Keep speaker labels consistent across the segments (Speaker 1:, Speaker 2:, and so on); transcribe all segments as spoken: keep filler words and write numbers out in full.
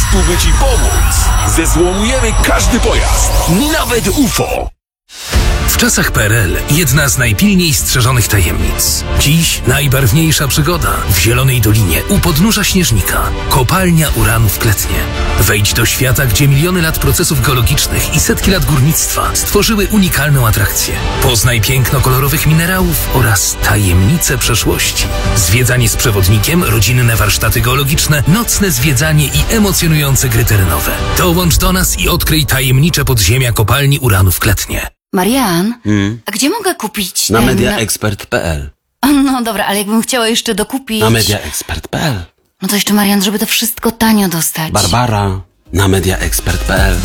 Speaker 1: prostu by Ci pomóc. Zezłomujemy każdy pojazd, nawet U F O.
Speaker 2: W czasach P R L jedna z najpilniej strzeżonych tajemnic. Dziś najbarwniejsza przygoda w Zielonej Dolinie u podnóża Śnieżnika. Kopalnia uranu w Kletnie. Wejdź do świata, gdzie miliony lat procesów geologicznych i setki lat górnictwa stworzyły unikalną atrakcję. Poznaj piękno kolorowych minerałów oraz tajemnice przeszłości. Zwiedzanie z przewodnikiem, rodzinne warsztaty geologiczne, nocne zwiedzanie i emocjonujące gry terenowe. Dołącz do nas i odkryj tajemnicze podziemia kopalni uranu w Kletnie.
Speaker 3: Marian,
Speaker 4: Hmm?
Speaker 3: a gdzie mogę kupić
Speaker 4: Na
Speaker 3: ten...
Speaker 4: mediaexpert kropka p l.
Speaker 3: No dobra, ale jakbym chciała jeszcze dokupić...
Speaker 4: Na mediaexpert kropka p l.
Speaker 3: No to jeszcze, Marian, żeby to wszystko tanio dostać.
Speaker 4: Barbara. Na mediaexpert kropka p l.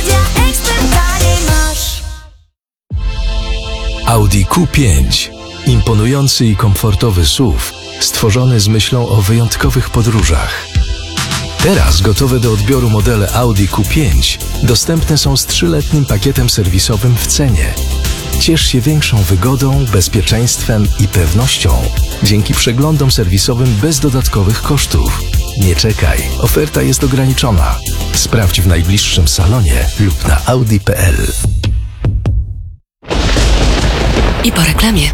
Speaker 5: Audi Q pięć. Imponujący i komfortowy S U V, stworzony z myślą o wyjątkowych podróżach. Teraz gotowe do odbioru modele Audi Q pięć dostępne są z trzyletnim pakietem serwisowym w cenie. Ciesz się większą wygodą, bezpieczeństwem i pewnością dzięki przeglądom serwisowym bez dodatkowych kosztów. Nie czekaj, oferta jest ograniczona. Sprawdź w najbliższym salonie lub na audi kropka p l.
Speaker 6: I po reklamie.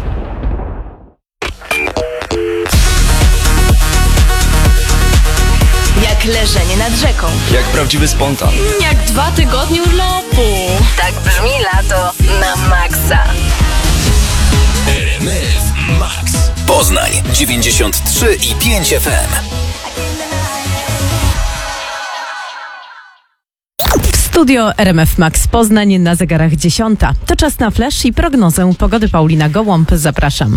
Speaker 7: Jak leżenie nad rzeką.
Speaker 8: Jak prawdziwy spontan.
Speaker 7: Jak dwa tygodnie urlopu. Tak brzmi lato na maksa.
Speaker 2: R M F Max. Poznań dziewięćdziesiąt trzy i pięć F M.
Speaker 9: Studio R M F Max Poznań, na zegarach dziesiąta. To czas na flash i prognozę pogody. Paulina Gołąb, zapraszam.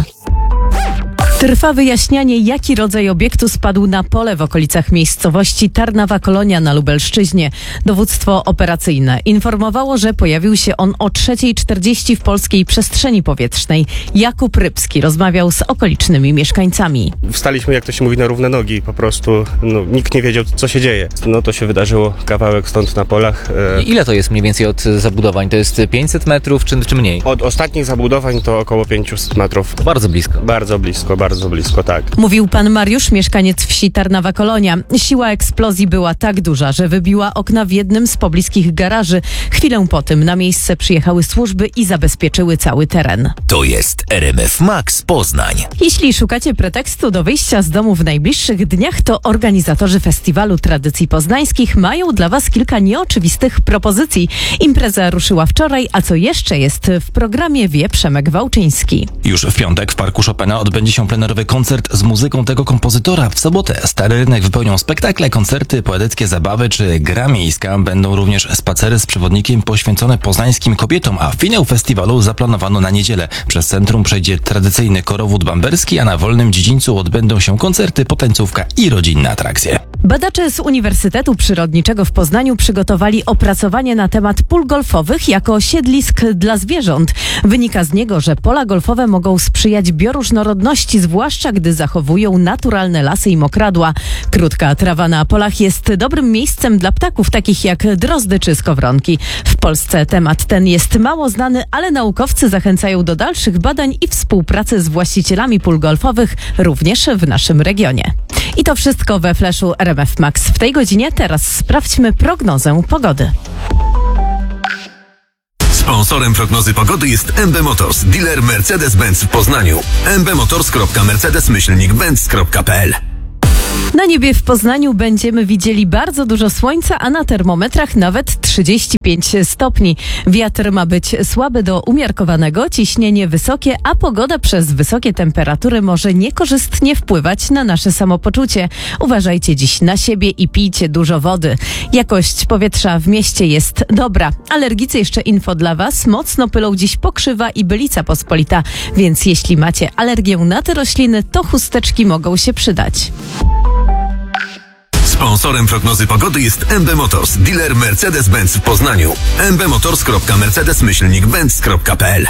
Speaker 9: Trwa wyjaśnianie, jaki rodzaj obiektu spadł na pole w okolicach miejscowości Tarnawa Kolonia na Lubelszczyźnie. Dowództwo operacyjne informowało, że pojawił się on o trzeciej czterdzieści w polskiej przestrzeni powietrznej. Jakub Rybski rozmawiał z okolicznymi mieszkańcami.
Speaker 10: Wstaliśmy, jak to się mówi, na równe nogi. Po prostu no, nikt nie wiedział, co się dzieje. No to się wydarzyło kawałek stąd na polach.
Speaker 11: E... Ile to jest mniej więcej od zabudowań? To jest pięćset metrów czy, czy mniej?
Speaker 10: Od ostatnich zabudowań to około pięćset metrów.
Speaker 11: Bardzo blisko.
Speaker 10: Bardzo blisko, bardzo blisko, tak.
Speaker 9: Mówił pan Mariusz, mieszkaniec wsi Tarnawa Kolonia. Siła eksplozji była tak duża, że wybiła okna w jednym z pobliskich garaży. Chwilę po tym na miejsce przyjechały służby i zabezpieczyły cały teren.
Speaker 2: To jest R M F Max Poznań.
Speaker 9: Jeśli szukacie pretekstu do wyjścia z domu w najbliższych dniach, to organizatorzy Festiwalu Tradycji Poznańskich mają dla Was kilka nieoczywistych propozycji. Impreza ruszyła wczoraj, a co jeszcze jest w programie, wie Przemek Wałczyński.
Speaker 12: Już w piątek w Parku Chopina odbędzie się plenerowy koncert z muzyką tego kompozytora. W sobotę Stary Rynek wypełnią spektakle, koncerty, poetyckie zabawy czy gra miejska. Będą również spacery z przewodnikiem poświęcone poznańskim kobietom, a finał festiwalu zaplanowano na niedzielę. Przez centrum przejdzie tradycyjny korowód bamberski, a na wolnym dziedzińcu odbędą się koncerty, potańcówka i rodzinne atrakcje.
Speaker 9: Badacze z Uniwersytetu Przyrodniczego w Poznaniu przygotowali opracowanie na temat pól golfowych jako siedlisk dla zwierząt. Wynika z niego, że pola golfowe mogą sprzyjać bioróżnorodności, zwłaszcza gdy zachowują naturalne lasy i mokradła. Krótka trawa na polach jest dobrym miejscem dla ptaków, takich jak drozdy czy skowronki. W Polsce temat ten jest mało znany, ale naukowcy zachęcają do dalszych badań i współpracy z właścicielami pól golfowych, również w naszym regionie. I to wszystko we Flashu R M F Max w tej godzinie. Teraz sprawdźmy prognozę pogody.
Speaker 2: Sponsorem prognozy pogody jest M B Motors, dealer Mercedes-Benz w Poznaniu. m b motors kropka mercedes myślnik benz kropka p l.
Speaker 9: Na niebie w Poznaniu będziemy widzieli bardzo dużo słońca, a na termometrach nawet trzydzieści pięć stopni. Wiatr ma być słaby do umiarkowanego, ciśnienie wysokie, a pogoda przez wysokie temperatury może niekorzystnie wpływać na nasze samopoczucie. Uważajcie dziś na siebie i pijcie dużo wody. Jakość powietrza w mieście jest dobra. Alergicy, jeszcze info dla Was. Mocno pylą dziś Pokrzywa i Bylica Pospolita, więc jeśli macie alergię na te rośliny, to chusteczki mogą się przydać.
Speaker 2: Sponsorem prognozy pogody jest M B Motors, dealer Mercedes-Benz w Poznaniu. m b motors kropka mercedes myślnik benz kropka p l.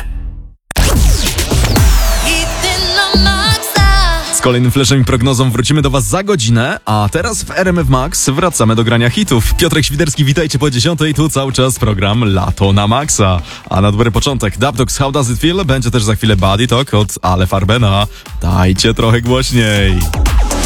Speaker 13: Z kolejnym flashem i prognozą wrócimy do Was za godzinę, a teraz w R M F Max wracamy do grania hitów. Piotrek Świderski, witajcie po dziesiątej, tu cały czas program Lato na Maxa. A na dobry początek Dub Dogs How Does It Feel? Będzie też za chwilę Body Talk od Ale Farbena. Dajcie trochę głośniej.